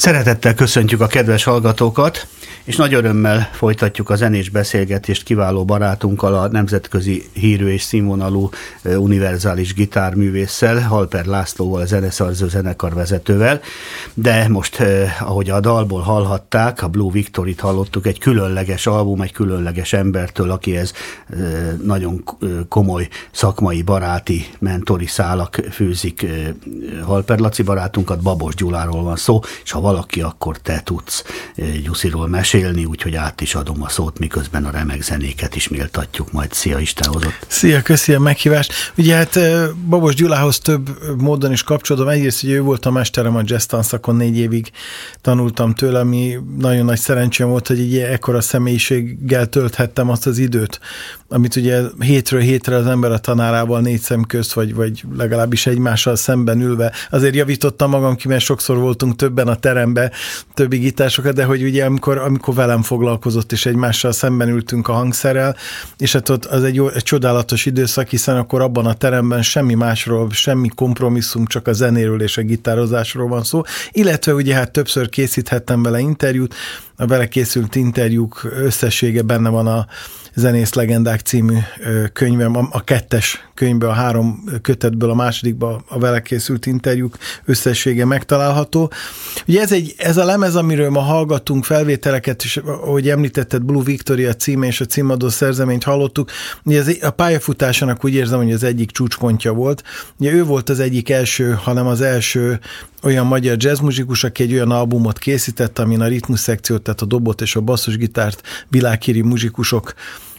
Szeretettel köszöntjük a kedves hallgatókat, és nagy örömmel folytatjuk a zenés beszélgetést kiváló barátunkkal, a nemzetközi hírű és színvonalú univerzális gitárművésszel, Halper Lászlóval, a Zeneszerző zenekar vezetővel. De most, ahogy a dalból hallhatták, a Blue Victory-t hallottuk, egy különleges album, egy különleges embertől, akihez nagyon komoly szakmai, baráti, mentori szálak fűzik Halper Laci barátunkat. Babos Gyuláról van szó, és ha valaki, akkor te tudsz Gyusziról mesélni, úgyhogy át is adom a szót, miközben a remek zenéket is méltatjuk majd. Szia, Isten hozott! Szia, köszi a meghívást! Ugye hát Babos Gyulához több módon is kapcsolódom. Egyrészt ugye ő volt a mesterem a jazz tanszakon, 4 évig tanultam tőle, ami nagyon nagy szerencsém volt, hogy egy ekkora személyiséggel tölthettem azt az időt, amit ugye hétről hétre az ember a tanárával 4 szem közt, vagy legalábbis egymással szemben ülve. Azért javítottam magam ki, mert sokszor voltunk többen a teremben, többi gitárosokat, de hogy ugye amikor velem foglalkozott, és egymással szemben ültünk a hangszerrel, és hát ott az egy csodálatos időszak, hiszen akkor abban a teremben semmi másról, semmi kompromisszum, csak a zenéről és a gitározásról van szó, illetve ugye hát többször készíthettem vele interjút, a vele készült interjúk összessége benne van a Zenész Legendák című könyvem, a 2. könyvben, a 3 kötetből a másodikban a vele készült interjúk összessége megtalálható. Ugye ez a lemez, amiről ma hallgattunk felvételeket, és ahogy említetted, Blue Victory a címe és a címadó szerzeményt hallottuk. Ugye a pályafutásának úgy érzem, hogy az egyik csúcspontja volt. Ugye ő volt az egyik első, hanem az első olyan magyar jazzmuzsikus, aki egy olyan albumot készített, amin a ritmusszekciót, tehát a dobot és a basszusgitárt világhírű muzsikusok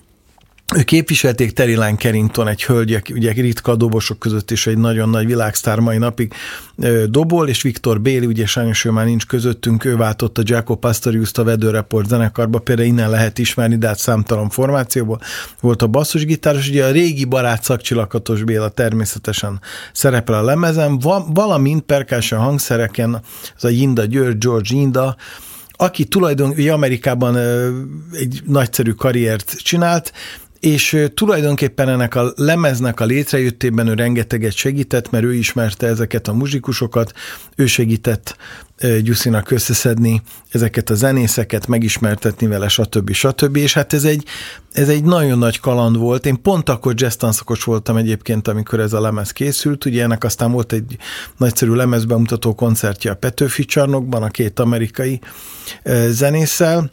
képviselték. Terry Lane Carrington, egy hölgy, aki ugye ritka dobosok között is egy nagyon nagy világsztár mai napig dobol, és Viktor Béli, ugye sajnos ő már nincs közöttünk, ő váltott a Jaco Pastoriuszt a Weather Report zenekarba, például innen lehet ismerni, de hát számtalan formációból volt a basszusgitáros. Ugye a régi barát Szakcsi-Lakatos Béla természetesen szerepel a lemezen, valamint percussion hangszereken, az a Jinda György, George Jinda, aki tulajdonképpen Amerikában egy nagyszerű karriert csinált, és tulajdonképpen ennek a lemeznek a létrejöttében ő rengeteget segített, mert ő ismerte ezeket a muzsikusokat, ő segített Gyuszinak összeszedni ezeket a zenészeket, megismertetni vele, stb. És hát ez egy nagyon nagy kaland volt. Én pont akkor jazz tanszakos voltam egyébként, amikor ez a lemez készült. Ugye ennek aztán volt egy nagyszerű lemezbemutató koncertje a Petőfi Csarnokban, a 2 amerikai zenésszel.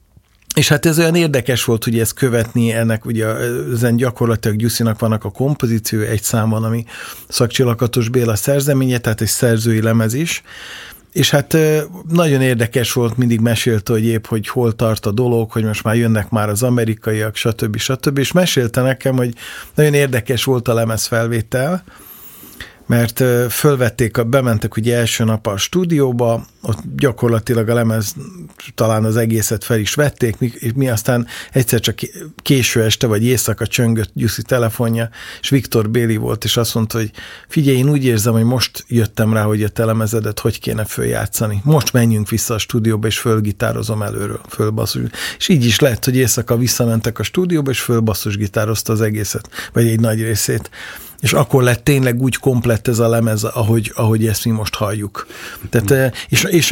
És hát ez olyan érdekes volt, hogy ezt követni, ennek ugye ezen gyakorlatilag Gyuszinak vannak a kompozíció, egy szám van, ami Szakcsi-Lakatos Béla szerzeménye, tehát egy szerzői lemez is. És hát nagyon érdekes volt, mindig mesélte, hogy épp, hogy hol tart a dolog, hogy most már jönnek már az amerikaiak, stb. És mesélte nekem, hogy nagyon érdekes volt a lemezfelvétel, mert bementek ugye első nap a stúdióba, ott gyakorlatilag a lemez talán az egészet fel is vették, mi aztán egyszer csak késő este vagy éjszaka csöngött Gyuszi telefonja, és Viktor Béli volt, és azt mondta, hogy figyelj, én úgy érzem, hogy most jöttem rá, hogy a te lemezedet hogy kéne följátszani. Most menjünk vissza a stúdióba, és fölgitározom előről, fölbasszus. És így is lett, hogy éjszaka visszamentek a stúdióba, és fölbasszusgitározta az egészet, vagy egy nagy részét. És akkor lett tényleg úgy komplett ez a lemez, ahogy ezt mi most halljuk. Tehát, és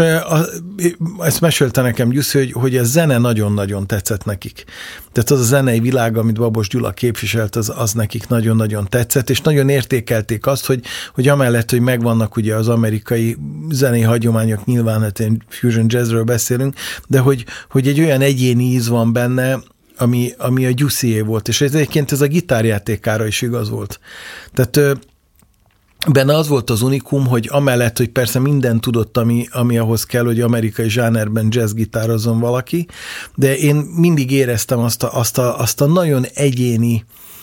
ezt mesélte nekem Gyuszi, hogy a zene nagyon-nagyon tetszett nekik. Tehát az a zenei világ, amit Babos Gyula képviselt, az nekik nagyon-nagyon tetszett, és nagyon értékelték azt, hogy amellett, hogy megvannak ugye az amerikai zenei hagyományok, nyilván hát fusion jazzről beszélünk, de hogy egy olyan egyéni íz van benne, ami a Gyuszié volt, és egyébként ez a gitárjátékára is igaz volt. Tehát benne az volt az unikum, hogy amellett, hogy persze mindent tudott, ami ahhoz kell, hogy amerikai zsánerben jazzgitározzon valaki, de én mindig éreztem azt a nagyon egyéni,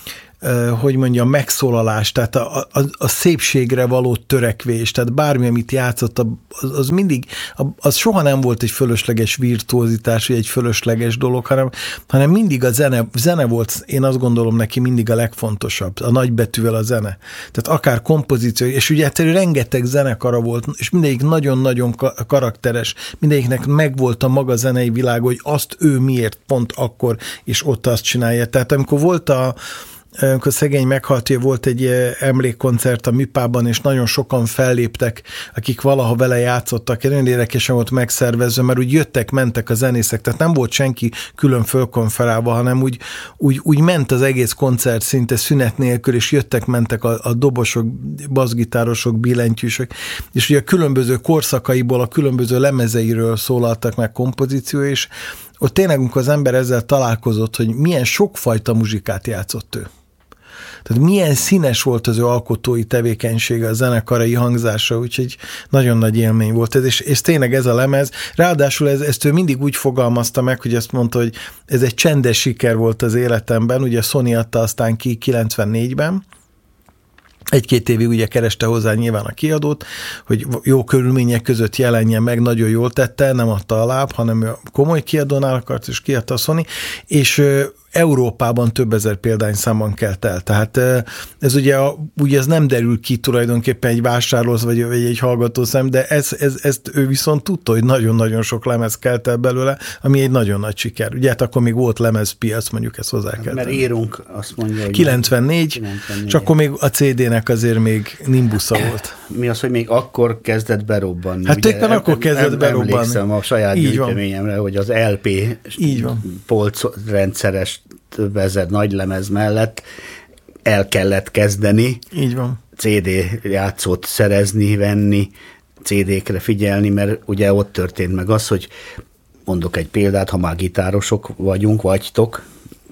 hogy mondjam, megszólalás, tehát a szépségre való törekvés, tehát bármi, amit játszott, az mindig, az soha nem volt egy fölösleges virtuózitás, vagy egy fölösleges dolog, hanem mindig a zene volt, én azt gondolom neki mindig a legfontosabb, a nagybetűvel a zene. Tehát akár kompozíció, és ugye egyszerűen rengeteg zenekara volt, és mindegyik nagyon-nagyon karakteres, mindegyiknek megvolt a maga zenei világ, hogy azt ő miért pont akkor, és ott azt csinálja. Tehát amikor volt amikor szegény meghalt, hogy volt egy emlékkoncert a Műpában, és nagyon sokan felléptek, akik valaha vele játszottak. Nagyon érdekesen volt megszervezve, mert úgy jöttek, mentek a zenészek, tehát nem volt senki külön fölkonferálva, hanem úgy ment az egész koncert szinte szünet nélkül, és jöttek, mentek a dobosok, basszgitárosok, billentyűsök, és ugye a különböző korszakaiból, a különböző lemezeiről szólaltak meg kompozíció, és ott tényleg, amikor az ember ezzel találkozott, hogy milyen sokfajta muzsikát játszott ő. Tehát milyen színes volt az ő alkotói tevékenysége, a zenekarai hangzása, úgyhogy nagyon nagy élmény volt ez, és tényleg ez a lemez, ráadásul ezt ő mindig úgy fogalmazta meg, hogy azt mondta, hogy ez egy csendes siker volt az életemben, ugye Sony adta aztán ki 94-ben, egy-két évig ugye kereste hozzá nyilván a kiadót, hogy jó körülmények között jelenjen meg, nagyon jól tette, nem adta a láb, hanem komoly kiadónál akart, és kiadta a Sony, és Európában több ezer példányszámban kelt el. Tehát ez ugye ez nem derül ki tulajdonképpen egy vásárló vagy egy hallgató szem, de ezt ő viszont tudta, hogy nagyon-nagyon sok lemez kelt el belőle, ami egy nagyon nagy siker. Ugye hát akkor még volt lemezpiac, mondjuk ezt hozzá kell. Mert írunk, azt mondja, hogy 94, és akkor még a CD-nek azért még nimbusza volt. Mi az, hogy még akkor kezdett berobbanni? Hát éppen akkor kezdett berobbanni. Emlékszem a saját gyűjteményemre, hogy az LP polcrendszeres vezet nagy lemez mellett el kellett kezdeni. Így van. CD játszót szerezni, venni, CD-kre figyelni, mert ugye ott történt meg az, hogy mondok egy példát, ha már gitárosok vagytok,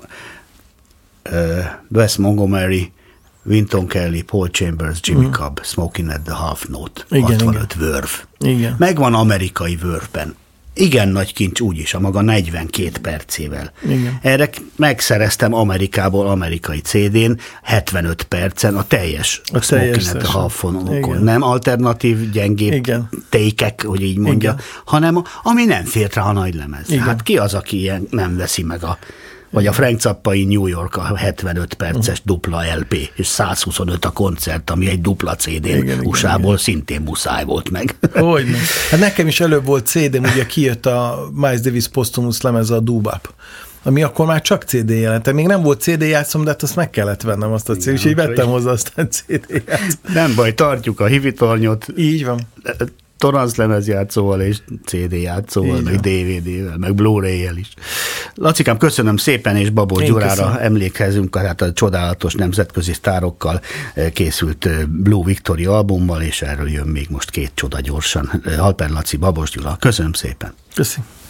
Wes Montgomery, Wynton Kelly, Paul Chambers, Jimmy Cobb, Smoking at the Half Note, 65 Verve. Igen. Megvan amerikai Verve-ben. Igen nagy kincs úgyis, a maga 42 percével. Igen. Erre megszereztem Amerikából amerikai CD-n 75 percen a teljes Smoking at the Half Note-on. Nem alternatív, gyengébb tékek, hogy így mondja, hanem ami nem fért rá a nagy lemez. Igen. Hát ki az, aki ilyen nem veszi meg vagy a Frank Zappai New York a 75 perces dupla LP, és 125 a koncert, ami egy dupla CD-n USA-ból szintén muszáj volt meg. Hogyne. Hát nekem is előbb volt CD-m, ugye kijött a Miles Davis Posthumous lemeze, a Doo-Bop, ami akkor már csak CD jelent. Még nem volt CD játszom, de hát azt meg kellett vennem azt a CD, úgyhogy vettem hozzá aztán CD játszom. Nem baj, tartjuk a hivitornyot. Így van. Toranclemez játszóval és CD játszóval, meg DVD-vel, meg Blu-ray-jel is. Lacikám, köszönöm szépen, és Babos Gyulára emlékezünk, hát a csodálatos nemzetközi sztárokkal készült Blue Victory albummal, és erről jön még most két csoda gyorsan. Halper Laci, Babos Gyula, köszönöm szépen. Köszönöm.